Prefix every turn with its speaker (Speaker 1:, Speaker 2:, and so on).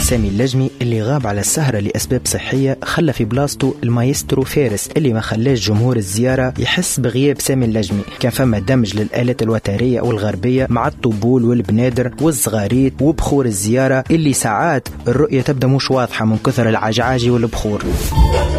Speaker 1: سامي اللجمي اللي غاب على السهرة لأسباب صحية، خلى في بلاصته المايسترو فارس اللي ما خلاش جمهور الزيارة يحس بغياب سامي اللجمي. كان فما دمج للآلات الوترية والغربية مع الطبول والبنادر والصغاريت وبخور الزيارة اللي ساعات الرؤية تبدأ مش واضحة من كثر العجعاج والبخور.